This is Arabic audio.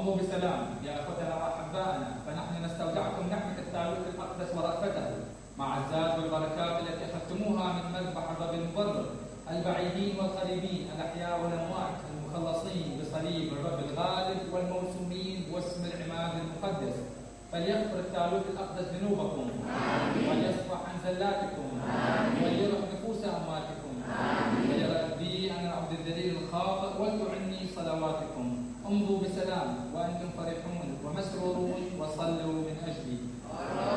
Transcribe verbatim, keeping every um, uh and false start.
امضوا بسلام يا اخوتنا واحبائنا، فنحن نستودعكم نعمه الثالوث الاقدس ورأفته مع الزاد والبركات التي اخذتموها من مذبح الرب المبرر، البعيدين والقريبين، الاحياء والاموات، المخلصين بصليب الرب الغالب والموسومين باسم العماد المقدس. فليغفر الثالوث الاقدس ذنوبكم، وليصفح عن زلاتكم، وليرح نفوس امواتكم، وليرى بي انا العبد الذليل الخاطئ ولتعني صلواتكم. امضوا بسلام وانتم فرحون ومسرورون وصلوا من اجلي.